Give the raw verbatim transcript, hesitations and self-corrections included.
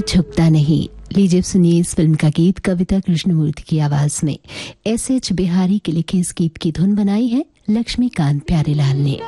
झुकता नहीं। लीजिए सुनिए इस फिल्म का गीत कविता कृष्णमूर्ति की आवाज में एस एच बिहारी के लिखे इस गीत की धुन बनाई है लक्ष्मीकांत प्यारेलाल ने।